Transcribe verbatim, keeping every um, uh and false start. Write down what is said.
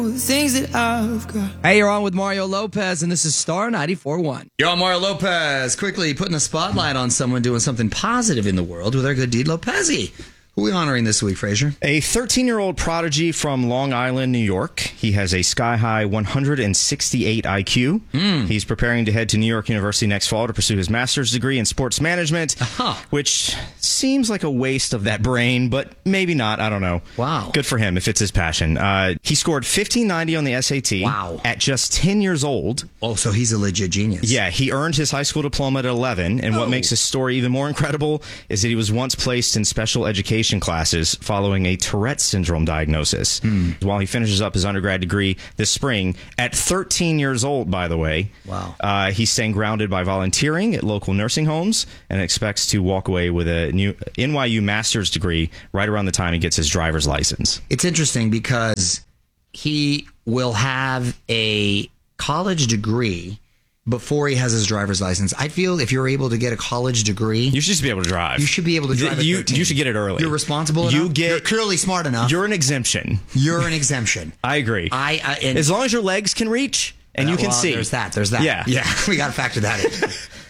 The things that I've got. Hey, you're on with Mario Lopez, and this is Star ninety-four point one. You're on Mario Lopez. Quickly putting a spotlight on someone doing something positive in the world with our good deed, Lopez. Who are we honoring this week, Frazier? A thirteen-year-old prodigy from Long Island, New York. He has a sky-high one hundred sixty-eight I Q. Mm. He's preparing to head to New York University next fall to pursue his master's degree in sports management, uh-huh. which seems like a waste of that brain, but maybe not. I don't know. Wow. Good for him if it's his passion. Uh, he scored fifteen ninety on the S A T wow. at just ten years old. Oh, so he's a legit genius. Yeah, he earned his high school diploma at eleven, and oh. what makes his story even more incredible is that he was once placed in special education classes following a Tourette syndrome diagnosis. Hmm. While he finishes up his undergrad degree this spring, at thirteen years old, by the way, wow. uh, he's staying grounded by volunteering at local nursing homes and expects to walk away with a new N Y U master's degree right around the time he gets his driver's license. It's interesting because he will have a college degree before he has his driver's license. I feel if you're able to get a college degree, you should just be able to drive. You should be able to drive. You, at you should get it early. You're responsible enough. You get, you're clearly smart enough. You're an exemption. You're an exemption. I agree. I, I and, as long as your legs can reach and uh, you can well, see. There's that. There's that. Yeah, yeah. We got to factor that in.